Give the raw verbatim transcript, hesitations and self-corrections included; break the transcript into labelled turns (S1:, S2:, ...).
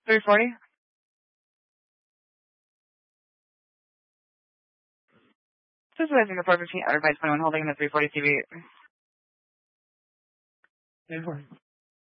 S1: three forty? Supervising the four fifteen, everybody's twenty-one holding the three forty T V. three forty.